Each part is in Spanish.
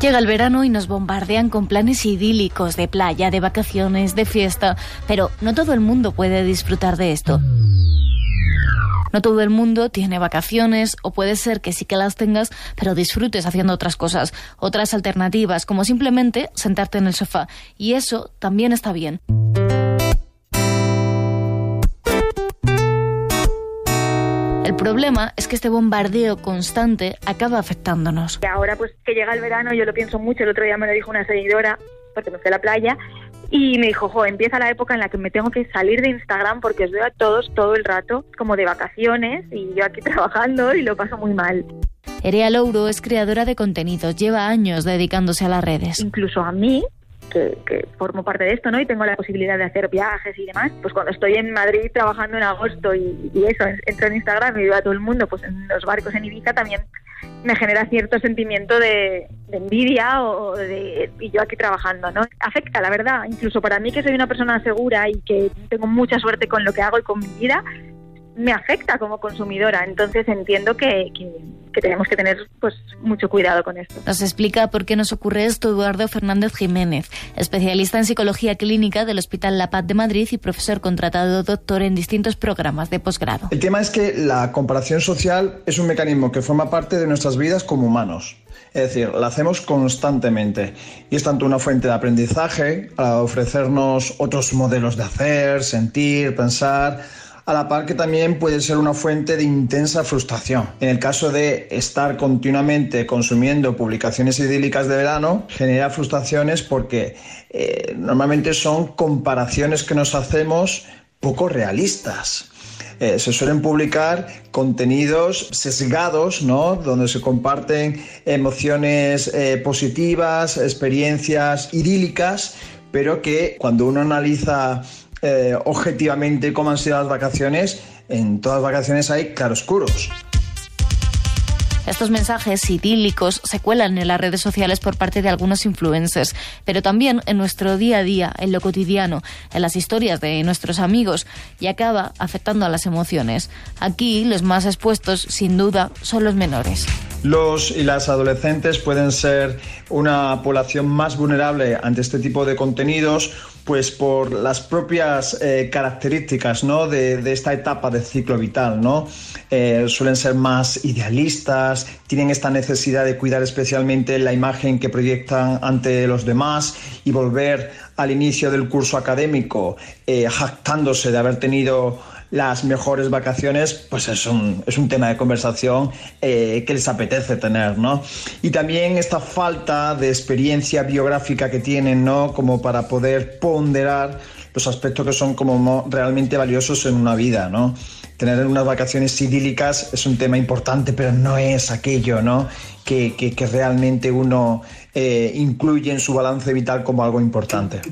Llega el verano y nos bombardean con planes idílicos de playa, de vacaciones, de fiesta, pero no todo el mundo puede disfrutar de esto. No todo el mundo tiene vacaciones, o puede ser que sí que las tengas, pero disfrutes haciendo otras cosas, otras alternativas, como simplemente sentarte en el sofá. Y eso también está bien. El problema es que este bombardeo constante acaba afectándonos. Y ahora pues que llega el verano, yo lo pienso mucho. El otro día me lo dijo una seguidora, porque me fui a la playa, y me dijo, empieza la época en la que me tengo que salir de Instagram porque os veo a todos todo el rato como de vacaciones y yo aquí trabajando y lo paso muy mal. Erea Louro es creadora de contenidos, lleva años dedicándose a las redes. Incluso a mí, que formo parte de esto, ¿no? Y tengo la posibilidad de hacer viajes y demás, pues cuando estoy en Madrid trabajando en agosto y eso, entro en Instagram y veo a todo el mundo pues en los barcos en Ibiza, también me genera cierto sentimiento de envidia y yo aquí trabajando, ¿no? Afecta, la verdad, incluso para mí, que soy una persona segura y que tengo mucha suerte con lo que hago y con mi vida, me afecta como consumidora. Entonces entiendo que tenemos que tener pues mucho cuidado con esto. Nos explica por qué nos ocurre esto Eduardo Fernández Jiménez, especialista en psicología clínica del Hospital La Paz de Madrid y profesor contratado doctor en distintos programas de posgrado. El tema es que la comparación social es un mecanismo que forma parte de nuestras vidas como humanos. Es decir, la hacemos constantemente y es tanto una fuente de aprendizaje a ofrecernos otros modelos de hacer, sentir, pensar, a la par que también puede ser una fuente de intensa frustración. En el caso de estar continuamente consumiendo publicaciones idílicas de verano, genera frustraciones porque normalmente son comparaciones que nos hacemos poco realistas. Se suelen publicar contenidos sesgados, ¿no? Donde se comparten emociones positivas, experiencias idílicas, pero que cuando uno analiza objetivamente cómo han sido las vacaciones, en todas las vacaciones hay claroscuros. Estos mensajes idílicos se cuelan en las redes sociales por parte de algunos influencers, pero también en nuestro día a día, en lo cotidiano, en las historias de nuestros amigos, y acaba afectando a las emociones. Aquí los más expuestos, sin duda, son los menores. Los y las adolescentes pueden ser una población más vulnerable ante este tipo de contenidos, pues por las propias características, ¿no? de esta etapa del ciclo vital, ¿no? Suelen ser más idealistas, tienen esta necesidad de cuidar especialmente la imagen que proyectan ante los demás y volver al inicio del curso académico jactándose de haber tenido las mejores vacaciones, pues es un tema de conversación que les apetece tener, ¿no? Y también esta falta de experiencia biográfica que tienen, ¿no? Como para poder ponderar los aspectos que son como realmente valiosos en una vida, ¿no? Tener unas vacaciones idílicas es un tema importante, pero no es aquello, ¿no? que realmente uno incluye en su balance vital como algo importante.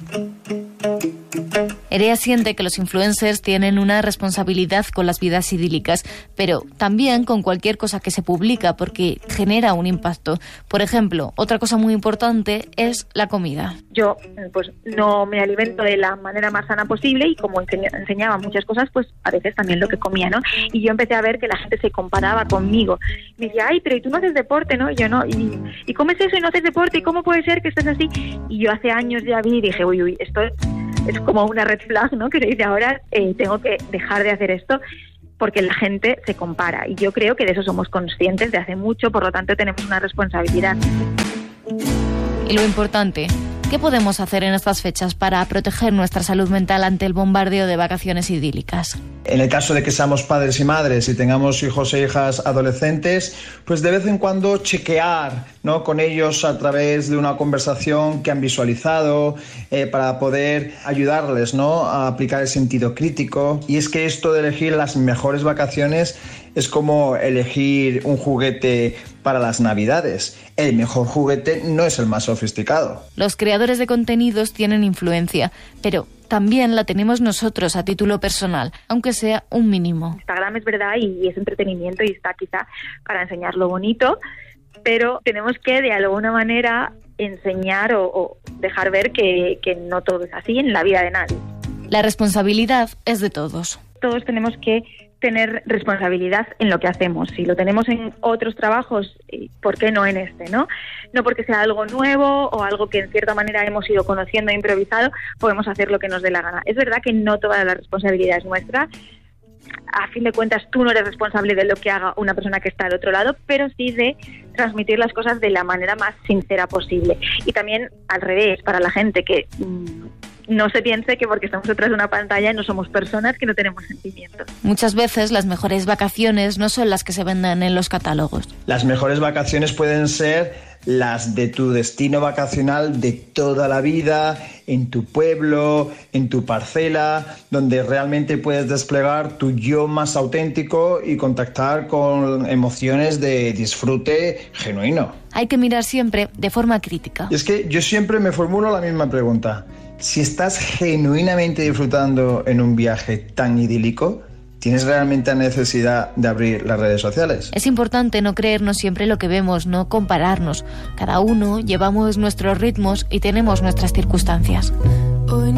Erea siente que los influencers tienen una responsabilidad con las vidas idílicas, pero también con cualquier cosa que se publica, porque genera un impacto. Por ejemplo, otra cosa muy importante es la comida. Yo pues no me alimento de la manera más sana posible y como enseñaba muchas cosas, pues a veces también lo que comía, ¿no? Y yo empecé a ver que la gente se comparaba conmigo. Me decía, ay, pero ¿y tú no haces deporte, no? Y yo no, ¿y comes eso y no haces deporte? ¿Y cómo puede ser que estés así? Y yo hace años ya vi y dije, uy, esto es como una red flag, ¿no? Que se dice ahora, tengo que dejar de hacer esto porque la gente se compara. Y yo creo que de eso somos conscientes de hace mucho, por lo tanto tenemos una responsabilidad. Y lo importante, ¿qué podemos hacer en estas fechas para proteger nuestra salud mental ante el bombardeo de vacaciones idílicas? En el caso de que seamos padres y madres y tengamos hijos e hijas adolescentes, pues de vez en cuando chequear, ¿no?, con ellos a través de una conversación que han visualizado para poder ayudarles, ¿no?, a aplicar el sentido crítico. Y es que esto de elegir las mejores vacaciones es como elegir un juguete para las Navidades. El mejor juguete no es el más sofisticado. Los creadores de contenidos tienen influencia, pero también la tenemos nosotros a título personal, aunque sea un mínimo. Instagram es verdad y es entretenimiento y está quizá para enseñar lo bonito, pero tenemos que de alguna manera enseñar o dejar ver que no todo es así en la vida de nadie. La responsabilidad es de todos. Todos tenemos que tener responsabilidad en lo que hacemos. Si lo tenemos en otros trabajos, ¿por qué no en este, no? No porque sea algo nuevo o algo que en cierta manera hemos ido conociendo e improvisado, podemos hacer lo que nos dé la gana. Es verdad que no toda la responsabilidad es nuestra. A fin de cuentas, tú no eres responsable de lo que haga una persona que está al otro lado, pero sí de transmitir las cosas de la manera más sincera posible. Y también al revés, para la gente que no se piense que porque estamos detrás de una pantalla no somos personas, que no tenemos sentimientos. Muchas veces las mejores vacaciones no son las que se venden en los catálogos. Las mejores vacaciones pueden ser las de tu destino vacacional de toda la vida, en tu pueblo, en tu parcela, donde realmente puedes desplegar tu yo más auténtico y contactar con emociones de disfrute genuino. Hay que mirar siempre de forma crítica. Y es que yo siempre me formulo la misma pregunta. Si estás genuinamente disfrutando en un viaje tan idílico, ¿tienes realmente la necesidad de abrir las redes sociales? Es importante no creernos siempre lo que vemos, no compararnos. Cada uno llevamos nuestros ritmos y tenemos nuestras circunstancias. Hoy